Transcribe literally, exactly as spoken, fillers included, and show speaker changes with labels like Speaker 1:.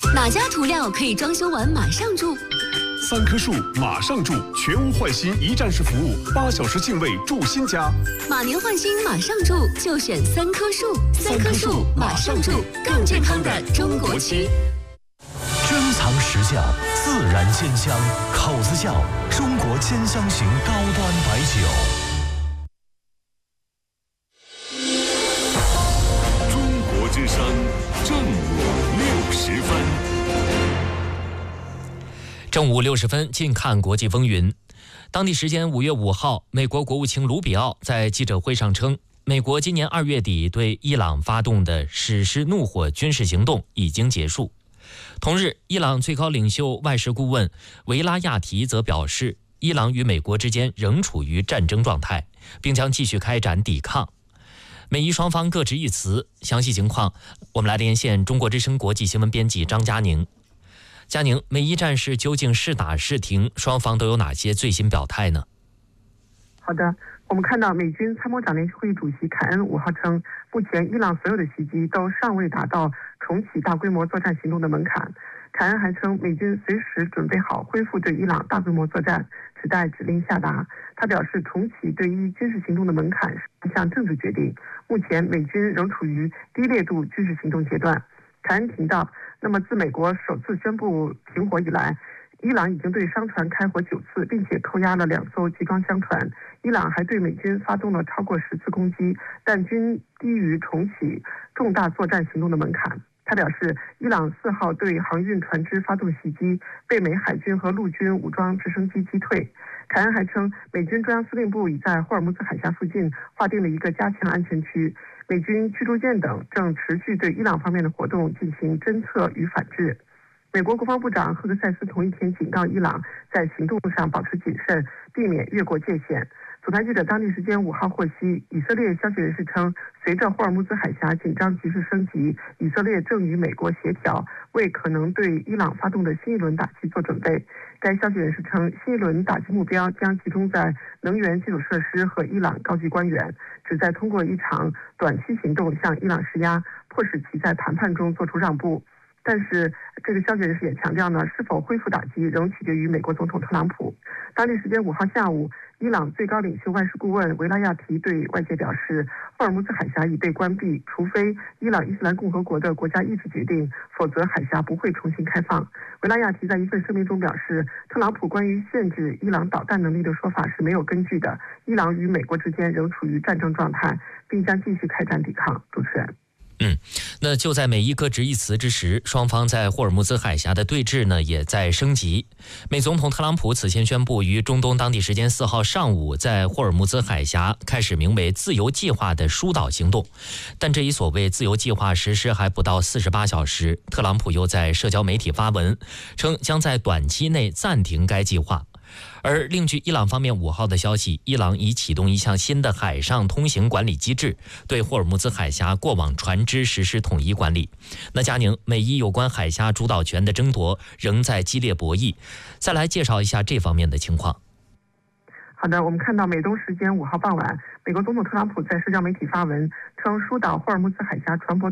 Speaker 1: 哪家涂料可以装修完马上住？
Speaker 2: 三棵树马上住，全屋换新一站式服务，八小时净位住新家。
Speaker 1: 马年换新马上住，就选三棵树。三棵树马上住，更健康的中国漆。
Speaker 3: 珍藏实窖，自然鲜香，口子窖，中国千香型高端白酒。
Speaker 2: 中国之声正午六十分。
Speaker 4: 正午六十分，近看国际风云。当地时间五月五号，美国国务卿卢比奥在记者会上称，美国今年二月底对伊朗发动的史诗怒火军事行动已经结束。同日，伊朗最高领袖外事顾问维拉亚提则表示，伊朗与美国之间仍处于战争状态，并将继续开展抵抗。美伊双方各执一词，详细情况我们来连线中国之声国际新闻编辑张佳宁。佳宁，美伊战事究竟是打是停？双方都有哪些最新表态呢？
Speaker 5: 好的，我们看到美军参谋长联席会议主席凯恩五号称，目前伊朗所有的袭击都尚未达到重启大规模作战行动的门槛。凯恩还称，美军随时准备好恢复对伊朗大规模作战，只待指令下达。他表示，重启对伊军事行动的门槛是一项政治决定，目前美军仍处于低烈度军事行动阶段。凯恩提到，那么自美国首次宣布停火以来，伊朗已经对商船开火九次，并且扣押了两艘集装箱船。伊朗还对美军发动了超过十次攻击，但均低于重启重大作战行动的门槛。他表示，伊朗四号对航运船只发动袭击，被美海军和陆军武装直升机击退。凯恩还称，美军中央司令部已在霍尔木兹海峡附近划定了一个加强安全区，美军驱逐舰等正持续对伊朗方面的活动进行侦测与反制。美国国防部长赫格塞斯同一天警告伊朗在行动上保持谨慎，避免越过界限。总台记者当地时间五号获悉，以色列消息人士称，随着霍尔木兹海峡紧张局势升级，以色列正与美国协调，为可能对伊朗发动的新一轮打击做准备。该消息人士称，新一轮打击目标将集中在能源基础设施和伊朗高级官员，旨在通过一场短期行动向伊朗施压，迫使其在谈判中做出让步。但是这个消息人士也强调呢，是否恢复打击仍取决于美国总统特朗普。当地时间五号下午，伊朗最高领袖外事顾问维拉亚提对外界表示，霍尔木兹海峡已被关闭，除非伊朗伊斯兰共和国的国家意志决定，否则海峡不会重新开放。维拉亚提在一份声明中表示，特朗普关于限制伊朗导弹能力的说法是没有根据的，伊朗与美国之间仍处于战争状态，并将继续开展抵抗。主持人。
Speaker 4: 嗯，那就在美伊各执一词之时，双方在霍尔木兹海峡的对峙呢也在升级。美总统特朗普此前宣布，于中东当地时间四号上午在霍尔木兹海峡开始名为“自由计划”的疏导行动。但这一所谓自由计划实施还不到四十八小时，特朗普又在社交媒体发文，称将在短期内暂停该计划。而另据伊朗方面五号的消息，伊朗已启动一项新的海上通行管理机制，对霍尔木兹海峡过往船只实施统一管理。那佳宁，美伊有关海峡主导权的争夺仍在激烈博弈，再来介绍一下这方面的情况。
Speaker 5: 好的，我们看到美东时间五号傍晚，美国总统特朗普在社交媒体发文称，疏导霍尔木兹海峡船舶